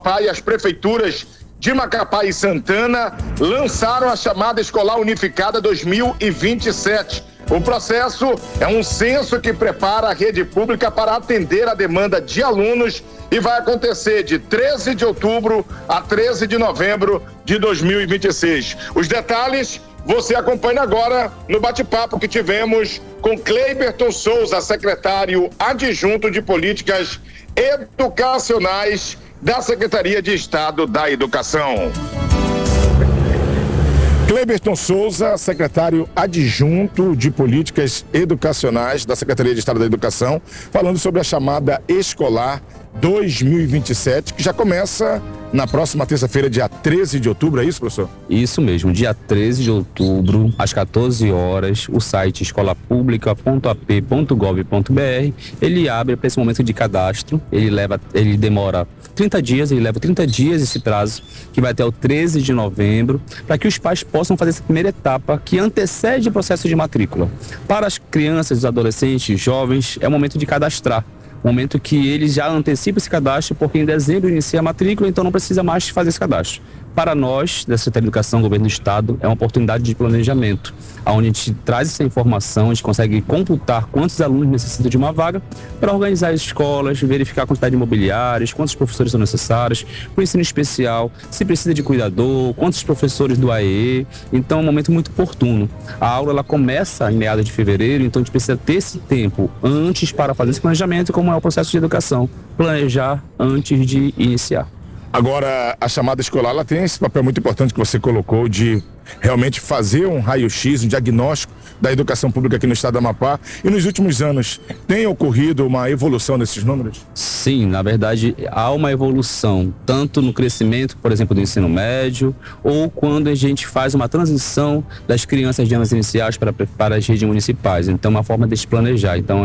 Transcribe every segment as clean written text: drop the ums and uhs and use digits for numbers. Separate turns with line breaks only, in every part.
e as prefeituras de Macapá e Santana lançaram a chamada Escolar Unificada 2027. O processo é um censo que prepara a rede pública para atender a demanda de alunos e vai acontecer de 13 de outubro a 13 de novembro de 2026. Os detalhes você acompanha agora no bate-papo que tivemos com Cleiberton Souza, secretário adjunto de Políticas Educacionais da Secretaria de Estado da Educação. Cleiberton Souza, secretário adjunto de Políticas Educacionais da Secretaria de Estado da Educação, falando sobre a chamada Escolar 2027, que já começa na próxima terça-feira, dia 13 de outubro, é isso, professor?
Isso mesmo, dia 13 de outubro, às 14 horas, o site escolapublica.ap.gov.br, ele abre para esse momento de cadastro, ele demora 30 dias, ele leva 30 dias esse prazo, que vai até o 13 de novembro, para que os pais possam fazer essa primeira etapa que antecede o processo de matrícula. Para as crianças, os adolescentes, jovens, é o momento de cadastrar. Momento que eles já antecipam esse cadastro, porque em dezembro inicia a matrícula, então não precisa mais fazer esse cadastro. Para nós, da Secretaria de Educação, Governo do Estado, é uma oportunidade de planejamento, onde a gente traz essa informação, a gente consegue computar quantos alunos necessitam de uma vaga para organizar as escolas, verificar a quantidade de imobiliários, quantos professores são necessários, para o ensino especial, se precisa de cuidador, quantos professores do AEE. Então é um momento muito oportuno. A aula ela começa em meados de fevereiro, então a gente precisa ter esse tempo antes para fazer esse planejamento, como é o processo de educação, planejar antes de iniciar.
Agora, a chamada escolar, ela tem esse papel muito importante que você colocou de realmente fazer um raio-x, um diagnóstico da educação pública aqui no estado do Amapá. E nos últimos anos, tem ocorrido uma evolução nesses números?
Sim, na verdade, há uma evolução, tanto no crescimento, por exemplo, do ensino médio, ou quando a gente faz uma transição das crianças de anos iniciais para as redes municipais. Então, é uma forma de se planejar. Então,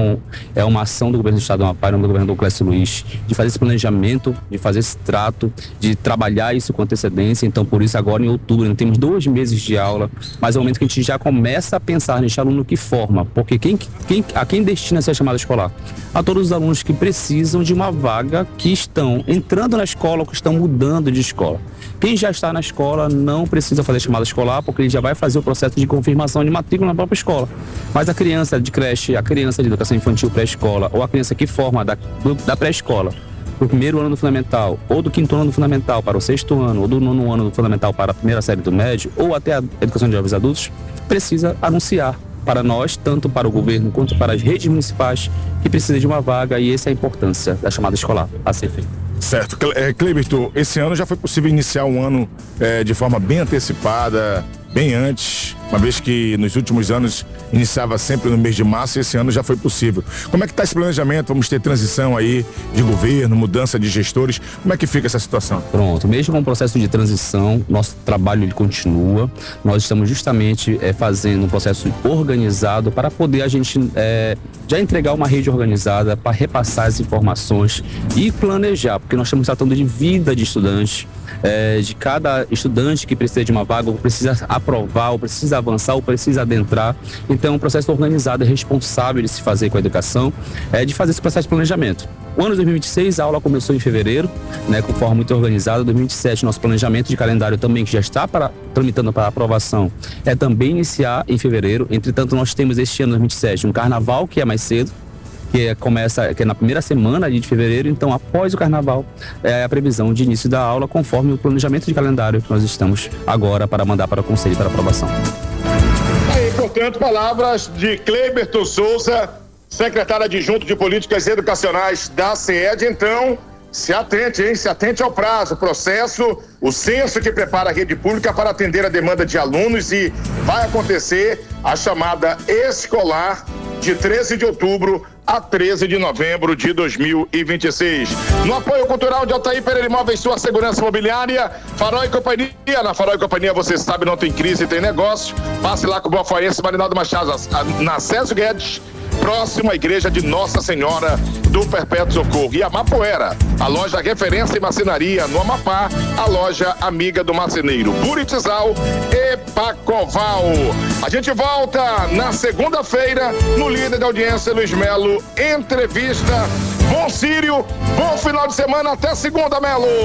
é uma ação do governo do estado do Amapá, do governador Clécio Luiz, de fazer esse planejamento, de fazer esse trato, de trabalhar isso com antecedência. Então, por isso, agora em outubro, nós temos 2 meses de aula, mas é o momento que a gente já começa a pensar neste aluno que forma, porque a quem destina essa chamada escolar? A todos os alunos que precisam de uma vaga, que estão entrando na escola ou que estão mudando de escola. Quem já está na escola não precisa fazer chamada escolar, porque ele já vai fazer o processo de confirmação de matrícula na própria escola. Mas a criança de creche, a criança de educação infantil pré-escola, ou a criança que forma da pré-escola do primeiro ano do fundamental, ou do 5º ano do fundamental para o 6º ano, ou do 9º ano do fundamental para a primeira série do médio, ou até a educação de jovens adultos, precisa anunciar para nós, tanto para o governo quanto para as redes municipais, que precisa de uma vaga, e essa é a importância da chamada escolar a ser feita.
Certo. Cleiberton, esse ano já foi possível iniciar um ano de forma bem antecipada, bem antes, uma vez que nos últimos anos iniciava sempre no mês de março, e esse ano já foi possível. Como é que está esse planejamento? Vamos ter transição aí de governo, mudança de gestores, como é que fica essa situação?
Pronto, mesmo com o processo de transição, nosso trabalho ele continua. Nós estamos justamente fazendo um processo organizado para poder a gente já entregar uma rede organizada para repassar as informações e planejar, porque nós estamos tratando de vida de estudantes, de cada estudante que precisa de uma vaga, ou precisa aprovar, ou precisa avançar, ou precisa adentrar. Então, um processo organizado e responsável de se fazer com a educação, de fazer esse processo de planejamento. O ano de 2026, a aula começou em fevereiro, com forma muito organizada. 2027, nosso planejamento de calendário também, que já está tramitando para aprovação, é também iniciar em fevereiro. Entretanto, nós temos este ano, 2027, um carnaval que é mais cedo, que é na primeira semana de fevereiro. Então, após o carnaval, é a previsão de início da aula, conforme o planejamento de calendário que nós estamos agora para mandar para o Conselho para aprovação. Portanto, palavras de Cleiberton Souza, secretário adjunto de Políticas Educacionais da SEED. Então, se atente ao prazo, processo, o censo que prepara a rede pública para atender a demanda de alunos, e vai acontecer a chamada escolar de 13 de outubro a 13 de novembro de 2026. No apoio cultural de Altair Pereira Imóveis, sua segurança imobiliária, Farol e Companhia. Na Farol e Companhia, você sabe, não tem crise, tem negócio. Passe lá com o boafoense Marinaldo Machado, na Césio Guedes, próximo à igreja de Nossa Senhora do Perpétuo Socorro. E a Mapoera, a loja referência em marcenaria no Amapá, a loja amiga do marceneiro. Buritizal e Pacoval. A gente volta na segunda-feira no Líder da Audiência, Luiz Melo, entrevista
bom Sírio, bom final de semana, até segunda, Melo.